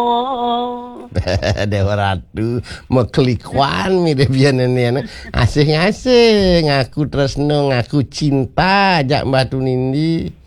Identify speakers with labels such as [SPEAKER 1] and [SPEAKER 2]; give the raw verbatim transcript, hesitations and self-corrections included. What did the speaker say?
[SPEAKER 1] Dewa Ratu mau kelikuan mi debian ini asih ngasih ngaku tresno ngaku cinta jak batu nindi